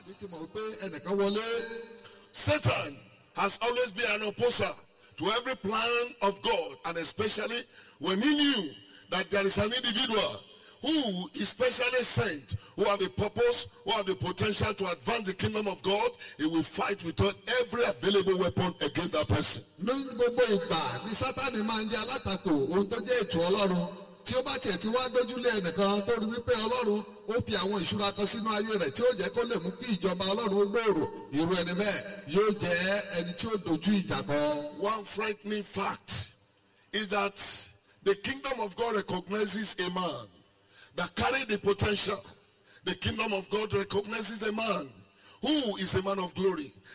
Satan has always been an opposer to every plan of God, and especially when he knew that there is an individual who is specially sent, who have a purpose, who have the potential to advance the kingdom of God, he will fight with every available weapon against that person. Tí ó bá tiẹ̀ ti wá dójúlé ẹnìkan tó rí wípé Ọlọ́run ó fi àwọn ìṣúra kan sínú ayé rẹ̀ tí ó jẹ́ kó lè mú kí ìjọba Ọlọ́run ó gbòòrò, irú ẹni bẹ́ẹ̀ yóò jẹ́ ẹni tí ó dojú ìjà kọ. One frightening fact is that the kingdom of God recognizes a man that carries the potential. The kingdom of God recognizes a man who is a man of glory.